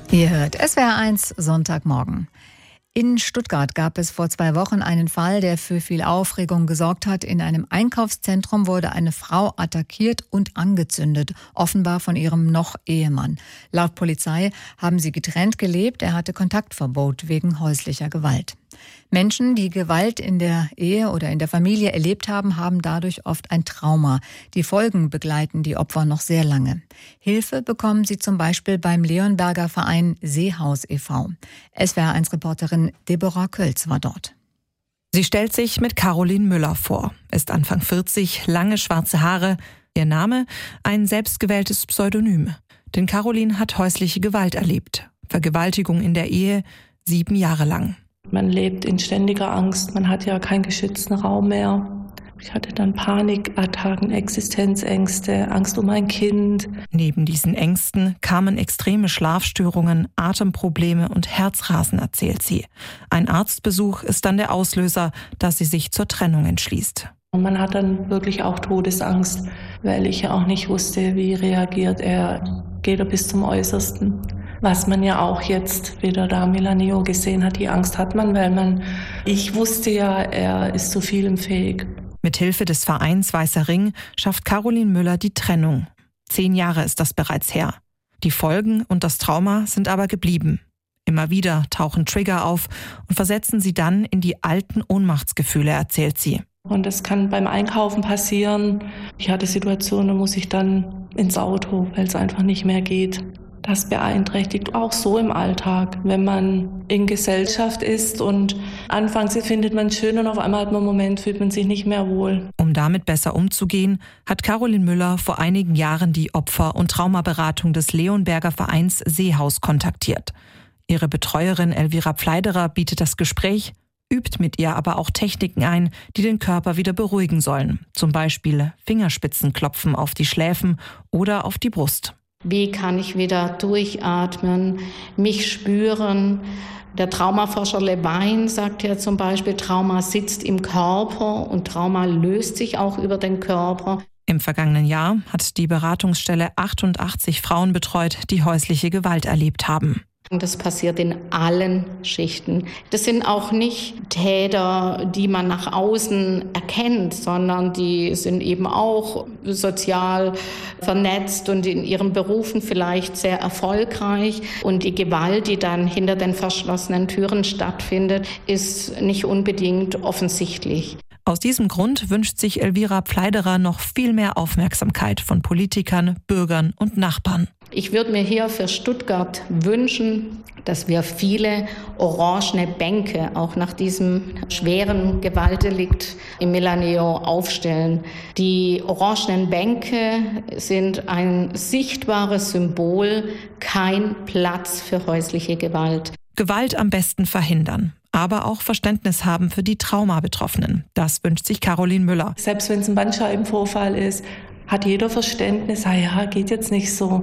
Ihr hört SWR1 Sonntagmorgen. In Stuttgart gab es vor 2 Wochen einen Fall, der für viel Aufregung gesorgt hat. In einem Einkaufszentrum wurde eine Frau attackiert und angezündet, offenbar von ihrem Noch-Ehemann. Laut Polizei haben sie getrennt gelebt. Er hatte Kontaktverbot wegen häuslicher Gewalt. Menschen, die Gewalt in der Ehe oder in der Familie erlebt haben, haben dadurch oft ein Trauma. Die Folgen begleiten die Opfer noch sehr lange. Hilfe bekommen sie zum Beispiel beim Leonberger Verein Seehaus e.V. SWR1-Reporterin Deborah Kölz war dort. Sie stellt sich mit Caroline Müller vor, ist Anfang 40, lange schwarze Haare. Ihr Name? Ein selbstgewähltes Pseudonym. Denn Caroline hat häusliche Gewalt erlebt. Vergewaltigung in der Ehe 7 Jahre lang. Man lebt in ständiger Angst, man hat ja keinen geschützten Raum mehr. Ich hatte dann Panikattacken, Existenzängste, Angst um mein Kind. Neben diesen Ängsten kamen extreme Schlafstörungen, Atemprobleme und Herzrasen, erzählt sie. Ein Arztbesuch ist dann der Auslöser, dass sie sich zur Trennung entschließt. Und man hat dann wirklich auch Todesangst, weil ich ja auch nicht wusste, wie reagiert er. Geht er bis zum Äußersten? Was man ja auch jetzt wieder da Milaneo gesehen hat, die Angst hat man, weil ich wusste ja, er ist zu vielem fähig. Mit Hilfe des Vereins Weißer Ring schafft Caroline Müller die Trennung. 10 Jahre ist das bereits her. Die Folgen und das Trauma sind aber geblieben. Immer wieder tauchen Trigger auf und versetzen sie dann in die alten Ohnmachtsgefühle, erzählt sie. Und das kann beim Einkaufen passieren. Ich hatte Situationen, da muss ich dann ins Auto, weil es einfach nicht mehr geht. Das beeinträchtigt auch so im Alltag, wenn man in Gesellschaft ist und anfangs findet man es schön und auf einmal hat man einen Moment, fühlt man sich nicht mehr wohl. Um damit besser umzugehen, hat Caroline Müller vor einigen Jahren die Opfer- und Traumaberatung des Leonberger Vereins Seehaus kontaktiert. Ihre Betreuerin Elvira Pfleiderer bietet das Gespräch, übt mit ihr aber auch Techniken ein, die den Körper wieder beruhigen sollen. Zum Beispiel Fingerspitzenklopfen auf die Schläfen oder auf die Brust. Wie kann ich wieder durchatmen, mich spüren? Der Traumaforscher Levine sagt ja zum Beispiel, Trauma sitzt im Körper und Trauma löst sich auch über den Körper. Im vergangenen Jahr hat die Beratungsstelle 88 Frauen betreut, die häusliche Gewalt erlebt haben. Das passiert in allen Schichten. Das sind auch nicht Täter, die man nach außen erkennt, sondern die sind eben auch sozial vernetzt und in ihren Berufen vielleicht sehr erfolgreich. Und die Gewalt, die dann hinter den verschlossenen Türen stattfindet, ist nicht unbedingt offensichtlich. Aus diesem Grund wünscht sich Elvira Pfleiderer noch viel mehr Aufmerksamkeit von Politikern, Bürgern und Nachbarn. Ich würde mir hier für Stuttgart wünschen, dass wir viele orangene Bänke auch nach diesem schweren Gewaltdelikt im Milaneo aufstellen. Die orangenen Bänke sind ein sichtbares Symbol, kein Platz für häusliche Gewalt. Gewalt am besten verhindern, aber auch Verständnis haben für die Traumabetroffenen. Das wünscht sich Caroline Müller. Selbst wenn es ein Bandscheibenvorfall ist, hat jeder Verständnis, ja, geht jetzt nicht so.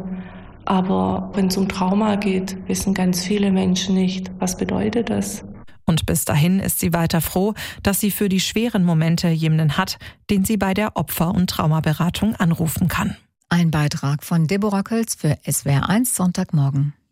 Aber wenn es um Trauma geht, wissen ganz viele Menschen nicht, was bedeutet das. Und bis dahin ist sie weiter froh, dass sie für die schweren Momente jemanden hat, den sie bei der Opfer- und Traumaberatung anrufen kann. Ein Beitrag von Deborah Kölz für SWR1 Sonntagmorgen.